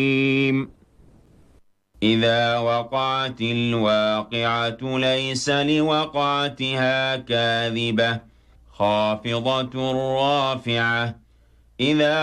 إذا وقعت الواقعة ليس لوقعتها كاذبة خافضة رافعة إذا